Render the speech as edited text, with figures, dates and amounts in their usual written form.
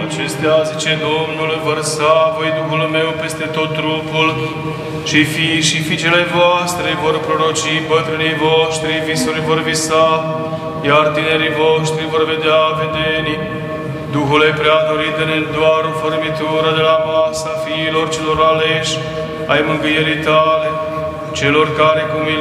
acestea, zice Domnul, vărsa voi Duhul meu peste tot trupul și fiii și fiicele voastre vor proroci, bătrânii voștri visuri vor visa, iar tinerii voștri vor vedea vedenii. Duhule preadorit, dă-ne doar o fărmitură de la masa fiilor celor aleși ai mângâierii tale, celor care cu